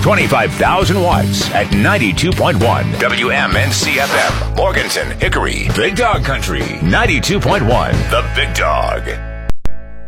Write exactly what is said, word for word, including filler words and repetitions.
twenty-five thousand watts at ninety-two point one W M N C F M. Morganton, Hickory, Big Dog Country, ninety-two point one The Big Dog.